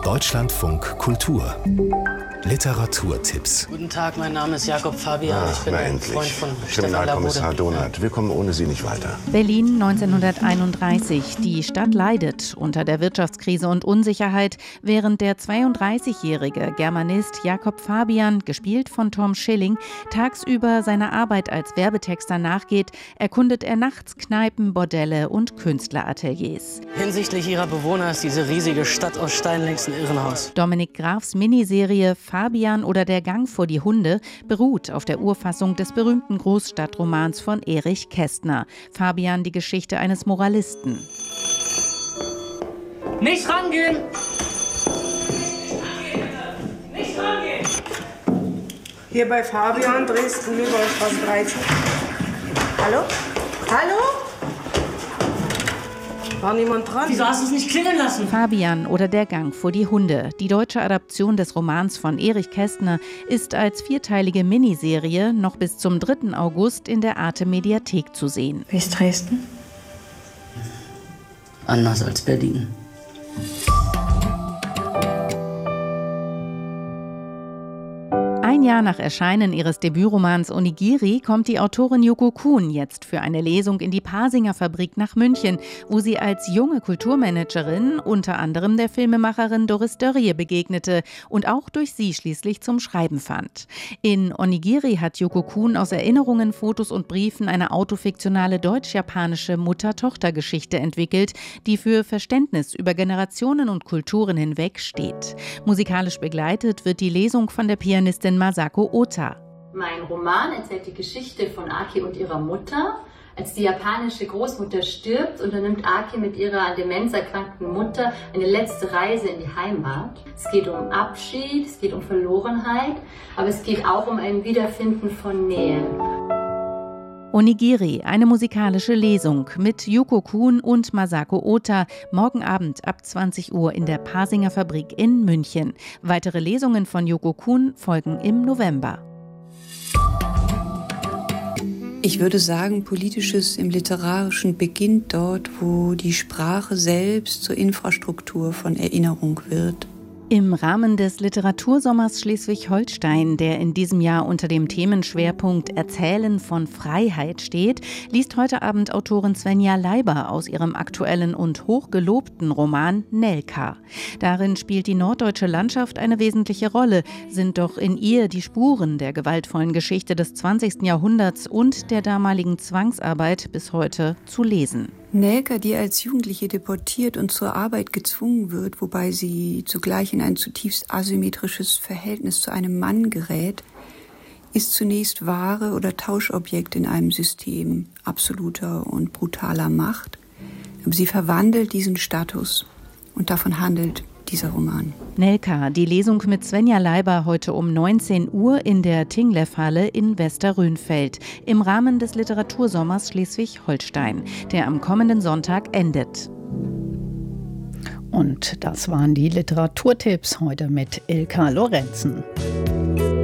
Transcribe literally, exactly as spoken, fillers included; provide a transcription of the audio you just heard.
Deutschlandfunk Kultur. Literaturtipps. Guten Tag, mein Name ist Jakob Fabian. Ach, ich bin ein endlich. Freund von Stefan Kriminalkommissar Labode. Donath. Wir kommen ohne Sie nicht weiter. Berlin neunzehnhunderteinunddreißig. Die Stadt leidet unter der Wirtschaftskrise und Unsicherheit, während der zweiunddreißigjährige Germanist Jakob Fabian, gespielt von Tom Schilling, tagsüber seiner Arbeit als Werbetexter nachgeht, erkundet er nachts Kneipen, Bordelle und Künstlerateliers. Hinsichtlich ihrer Bewohner ist diese riesige Stadt aus Stein längst ein Irrenhaus. Dominik Grafs Miniserie Fabian oder der Gang vor die Hunde beruht auf der Urfassung des berühmten Großstadtromans von Erich Kästner. Fabian, die Geschichte eines Moralisten. Nicht rangehen! Nicht rangehen! Hier bei Fabian, Dresden, Lübaustraße dreizehn. Hallo? Hallo? War niemand dran? Wieso hast du es nicht klingeln lassen? Fabian oder der Gang vor die Hunde. Die deutsche Adaption des Romans von Erich Kästner ist als vierteilige Miniserie noch bis zum dritten August in der Arte-Mediathek zu sehen. Wie ist Dresden? Anders als Berlin. Ein Jahr nach Erscheinen ihres Debütromans Onigiri kommt die Autorin Yoko Kun jetzt für eine Lesung in die Pasinger Fabrik nach München, wo sie als junge Kulturmanagerin unter anderem der Filmemacherin Doris Dörrie begegnete und auch durch sie schließlich zum Schreiben fand. In Onigiri hat Yoko Kun aus Erinnerungen, Fotos und Briefen eine autofiktionale deutsch-japanische Mutter-Tochter-Geschichte entwickelt, die für Verständnis über Generationen und Kulturen hinweg steht. Musikalisch begleitet wird die Lesung von der Pianistin Masako Ota. Mein Roman erzählt die Geschichte von Aki und ihrer Mutter. Als die japanische Großmutter stirbt, unternimmt Aki mit ihrer an Demenz erkrankten Mutter eine letzte Reise in die Heimat. Es geht um Abschied, es geht um Verlorenheit, aber es geht auch um ein Wiederfinden von Nähe. Onigiri, eine musikalische Lesung mit Yoko Kun und Masako Ota, morgen Abend ab zwanzig Uhr in der Pasinger Fabrik in München. Weitere Lesungen von Yoko Kun folgen im November. Ich würde sagen, Politisches im Literarischen beginnt dort, wo die Sprache selbst zur Infrastruktur von Erinnerung wird. Im Rahmen des Literatursommers Schleswig-Holstein, der in diesem Jahr unter dem Themenschwerpunkt Erzählen von Freiheit steht, liest heute Abend Autorin Svenja Leiber aus ihrem aktuellen und hochgelobten Roman Nelka. Darin spielt die norddeutsche Landschaft eine wesentliche Rolle, sind doch in ihr die Spuren der gewaltvollen Geschichte des zwanzigsten Jahrhunderts und der damaligen Zwangsarbeit bis heute zu lesen. Nelka, die als Jugendliche deportiert und zur Arbeit gezwungen wird, wobei sie zugleich in ein zutiefst asymmetrisches Verhältnis zu einem Mann gerät, ist zunächst Ware oder Tauschobjekt in einem System absoluter und brutaler Macht. Aber sie verwandelt diesen Status und davon handelt dieser Roman. Nelka, die Lesung mit Svenja Leiber heute um neunzehn Uhr in der Tingleff-Halle in Westerrönfeld im Rahmen des Literatursommers Schleswig-Holstein, der am kommenden Sonntag endet. Und das waren die Literaturtipps heute mit Ilka Lorenzen.